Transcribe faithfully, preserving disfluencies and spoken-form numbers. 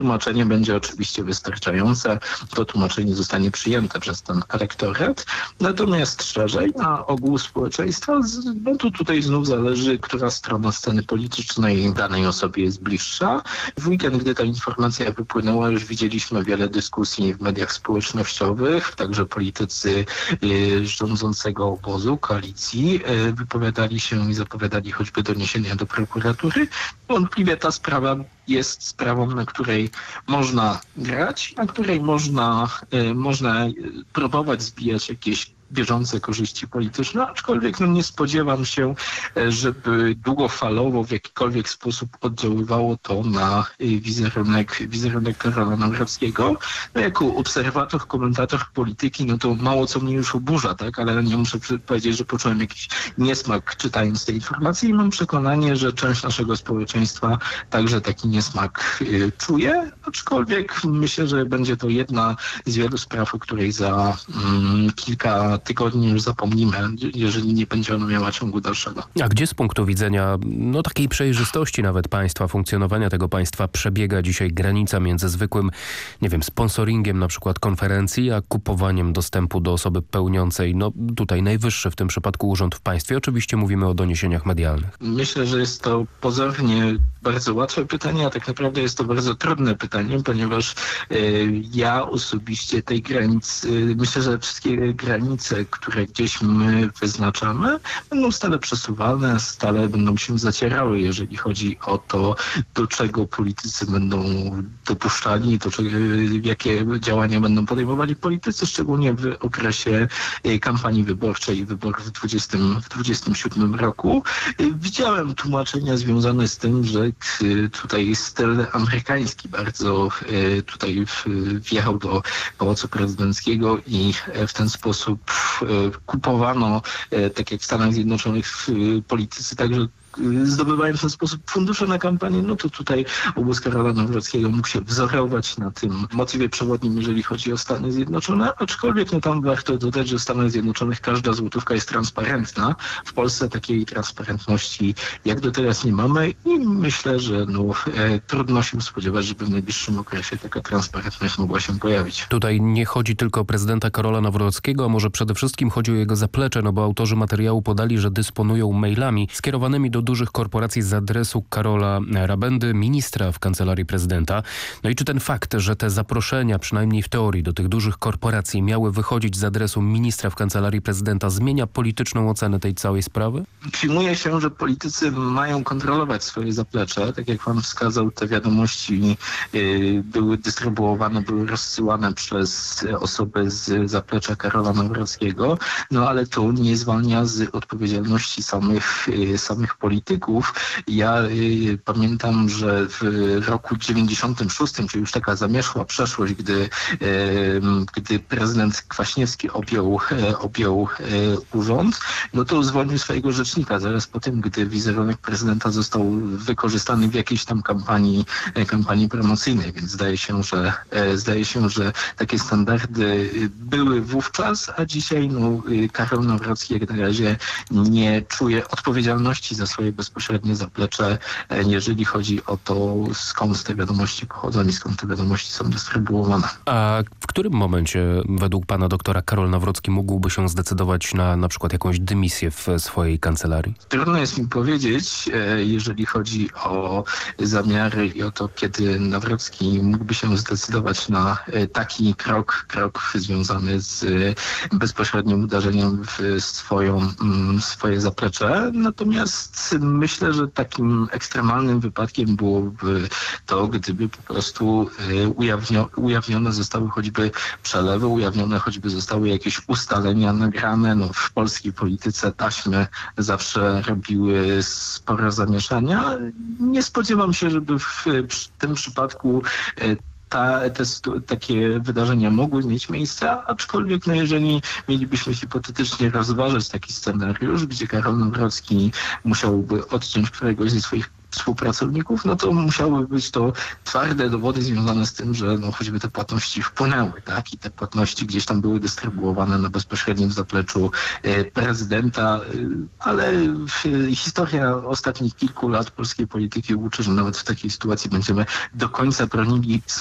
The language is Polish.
tłumaczenie będzie oczywiście wystarczające. To tłumaczenie zostanie przyjęte przez ten elektorat. Natomiast szerzej na ogół społeczeństwa, no to tutaj znów zależy, która strona sceny politycznej danej osobie jest bliższa. W weekend, gdy ta informacja wypłynęła, już widzieliśmy wiele dyskusji w mediach społecznościowych, także politycy y, rządzącego obozu, koalicji, y, wypowiadali się i zapowiadali choćby doniesienia do prokuratury. Wątpliwie ta sprawa jest sprawą, na której można grać, na której można, y, można próbować zbijać jakieś bieżące korzyści polityczne, aczkolwiek no, nie spodziewam się, żeby długofalowo w jakikolwiek sposób oddziaływało to na wizerunek, wizerunek Karola Nawrockiego. No, jako obserwator, komentator polityki, no to mało co mnie już oburza, tak, ale nie muszę powiedzieć, że poczułem jakiś niesmak czytając te informacje i mam przekonanie, że część naszego społeczeństwa także taki niesmak y, czuje, aczkolwiek myślę, że będzie to jedna z wielu spraw, o której za mm, kilka tygodni już zapomnimy, jeżeli nie będzie ona miała ciągu dalszego. A gdzie z punktu widzenia no takiej przejrzystości nawet państwa, funkcjonowania tego państwa przebiega dzisiaj granica między zwykłym, nie wiem, sponsoringiem na przykład konferencji, a kupowaniem dostępu do osoby pełniącej, no tutaj najwyższy w tym przypadku urząd w państwie? Oczywiście mówimy o doniesieniach medialnych. Myślę, że jest to pozornie bardzo łatwe pytanie, a tak naprawdę jest to bardzo trudne pytanie, ponieważ y, ja osobiście tej granicy, y, myślę, że wszystkie granice, które gdzieś my wyznaczamy, będą stale przesuwane, stale będą się zacierały, jeżeli chodzi o to, do czego politycy będą dopuszczali, do czego, jakie działania będą podejmowali politycy, szczególnie w okresie kampanii wyborczej i wyborów w dwudziestym siódmym roku. Widziałem tłumaczenia związane z tym, że tutaj styl amerykański bardzo tutaj wjechał do Pałacu Prezydenckiego i w ten sposób kupowano, tak jak w Stanach Zjednoczonych, politycy także zdobywają w ten sposób fundusze na kampanię, no to tutaj obóz Karola Nawrockiego mógł się wzorować na tym motywie przewodnim, jeżeli chodzi o Stany Zjednoczone, aczkolwiek no tam warto dodać, że w Stanach Zjednoczonych każda złotówka jest transparentna. W Polsce takiej transparentności jak do teraz nie mamy i myślę, że no, e, trudno się spodziewać, żeby w najbliższym okresie taka transparentność mogła się pojawić. Tutaj nie chodzi tylko o prezydenta Karola Nawrockiego, a może przede wszystkim chodzi o jego zaplecze, no bo autorzy materiału podali, że dysponują mailami skierowanymi do dużych korporacji z adresu Karola Rabendy, ministra w Kancelarii Prezydenta. No i czy ten fakt, że te zaproszenia, przynajmniej w teorii, do tych dużych korporacji miały wychodzić z adresu ministra w Kancelarii Prezydenta, zmienia polityczną ocenę tej całej sprawy? Przyjmuje się, że politycy mają kontrolować swoje zaplecze. Tak jak pan wskazał, te wiadomości y, były dystrybuowane, były rozsyłane przez osoby z zaplecza Karola Nawrockiego, no ale to nie zwalnia z odpowiedzialności samych, y, samych polityków. polityków. Ja y, pamiętam, że w roku dziewięćdziesiątym szóstym, czyli już taka zamierzchła przeszłość, gdy, y, gdy prezydent Kwaśniewski objął, y, objął y, urząd, no to zwolnił swojego rzecznika zaraz po tym, gdy wizerunek prezydenta został wykorzystany w jakiejś tam kampanii, kampanii promocyjnej, więc zdaje się, że y, zdaje się, że takie standardy były wówczas, a dzisiaj no, y, Karol Nawrocki jak na razie nie czuje odpowiedzialności za swoje bezpośrednie zaplecze, jeżeli chodzi o to, skąd te wiadomości pochodzą i skąd te wiadomości są dystrybuowane. A w którym momencie według pana doktora Karol Nawrocki mógłby się zdecydować na na przykład jakąś dymisję w swojej kancelarii? Trudno jest mi powiedzieć, jeżeli chodzi o zamiary i o to, kiedy Nawrocki mógłby się zdecydować na taki krok, krok związany z bezpośrednim uderzeniem w swoją, swoje zaplecze. Natomiast myślę, że takim ekstremalnym wypadkiem byłoby to, gdyby po prostu ujawnio, ujawnione zostały choćby przelewy, ujawnione choćby zostały jakieś ustalenia nagrane. No, w polskiej polityce taśmy zawsze robiły spore zamieszania. Nie spodziewam się, żeby w, w tym przypadku Ta, te, takie wydarzenia mogły mieć miejsce, aczkolwiek no jeżeli mielibyśmy hipotetycznie rozważyć taki scenariusz, gdzie Karol Nawrocki musiałby odciąć któregoś ze swoich współpracowników, no to musiały być to twarde dowody związane z tym, że no choćby te płatności wpłynęły, tak? I te płatności gdzieś tam były dystrybuowane na bezpośrednim zapleczu prezydenta, ale historia ostatnich kilku lat polskiej polityki uczy, że nawet w takiej sytuacji będziemy do końca bronili